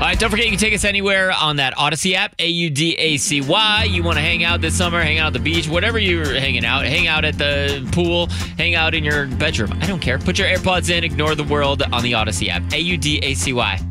Don't forget you can take us anywhere on that Odyssey app, AUDACY. You want to hang out this summer, hang out at the beach, whatever you're hanging out. Hang out at the pool, hang out in your bedroom. I don't care. Put your AirPods in, ignore the world on the Odyssey app, AUDACY.